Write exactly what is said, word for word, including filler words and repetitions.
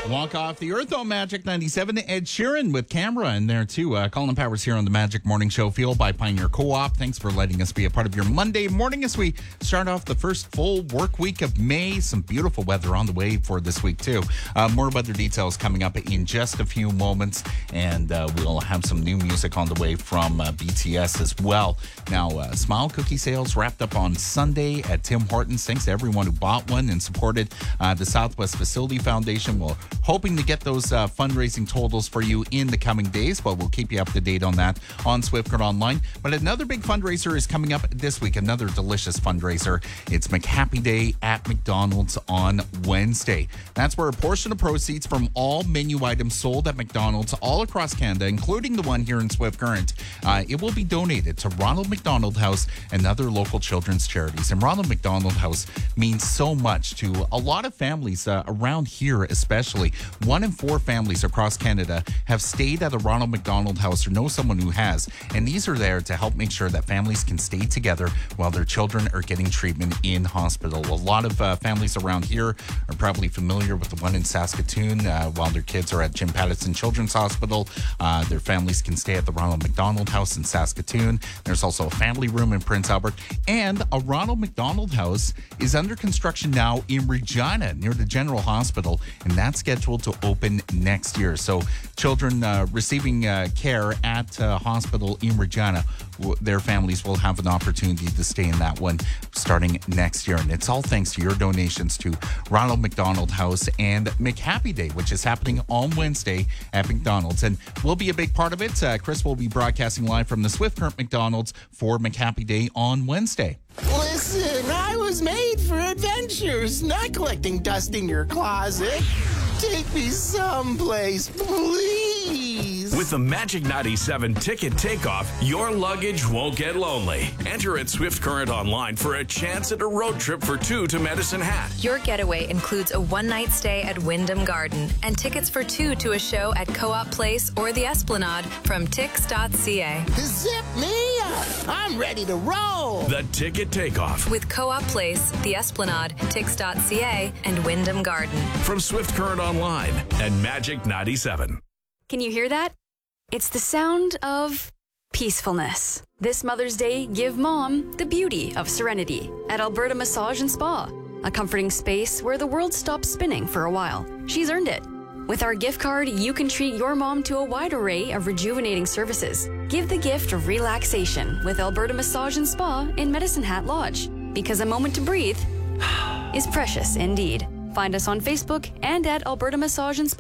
Walk Off the Earth on Magic ninety-seven. Ed Sheeran with camera in there, too. Uh, Colin Powers here on the Magic Morning Show, fueled by Pioneer Co-op. Thanks for letting us be a part of your Monday morning as we start off the first full work week of May. Some beautiful weather on the way for this week, too. Uh, more weather details coming up in just a few moments, and uh, we'll have some new music on the way from uh, B T S as well. Now, uh, Smile Cookie sales wrapped up on Sunday at Tim Hortons. Thanks to everyone who bought one and supported uh, the Southwest Facility Foundation. We'll hoping to get those uh, fundraising totals for you in the coming days, but we'll keep you up to date on that on Swift Current Online. But another big fundraiser is coming up this week, another delicious fundraiser. It's McHappy Day at McDonald's on Wednesday. That's where a portion of proceeds from all menu items sold at McDonald's all across Canada, including the one here in Swift Current, uh, it will be donated to Ronald McDonald House and other local children's charities. And Ronald McDonald House means so much to a lot of families uh, around here, especially. One in four families across Canada have stayed at a Ronald McDonald House or know someone who has, and these are there to help make sure that families can stay together while their children are getting treatment in hospital. A lot of uh, families around here are probably familiar with the one in Saskatoon uh, while their kids are at Jim Pattison Children's Hospital. Uh, their families can stay at the Ronald McDonald House in Saskatoon. There's also a family room in Prince Albert, and a Ronald McDonald House is under construction now in Regina near the General Hospital, and that's scheduled to open next year. So children uh, receiving uh, care at uh, hospital in Regina, w- their families will have an opportunity to stay in that one starting next year. And it's all thanks to your donations to Ronald McDonald House and McHappy Day, which is happening on Wednesday at McDonald's. And we'll be a big part of it. Uh, Chris will be broadcasting live from the Swift Current McDonald's for McHappy Day on Wednesday. Listen, I was made for adventures, not collecting dust in your closet. Take me someplace, please. With the Magic ninety-seven Ticket Takeoff, your luggage won't get lonely. Enter at Swift Current Online for a chance at a road trip for two to Medicine Hat. Your getaway includes a one-night stay at Wyndham Garden and tickets for two to a show at Co-op Place or the Esplanade from tix dot c a. Zip me up. I'm ready to roll. The Ticket Takeoff. With Co-op Place, the Esplanade, tix dot c a, and Wyndham Garden. From Swift Current Online and Magic ninety-seven. Can you hear that? It's the sound of peacefulness. This Mother's Day, give Mom the beauty of serenity at Alberta Massage and Spa, a comforting space where the world stops spinning for a while. She's earned it. With our gift card, you can treat your mom to a wide array of rejuvenating services. Give the gift of relaxation with Alberta Massage and Spa in Medicine Hat Lodge, because a moment to breathe is precious indeed. Find us on Facebook and at Alberta Massage and Spa.